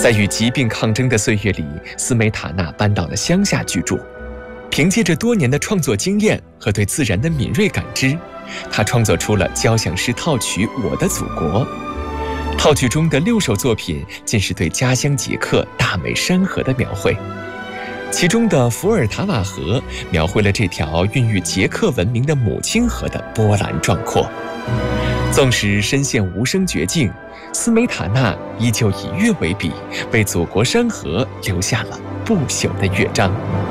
在与疾病抗争的岁月里，斯梅塔纳搬到了乡下居住。凭借着多年的创作经验和对自然的敏锐感知，他创作出了交响诗套曲《我的祖国》。套曲中的6首作品尽是对家乡捷克大美山河的描绘。其中的《伏尔塔瓦河》描绘了这条孕育捷克文明的母亲河的波澜壮阔。纵使身陷无声绝境，斯梅塔纳依旧以乐为笔，为祖国山河留下了不朽的乐章。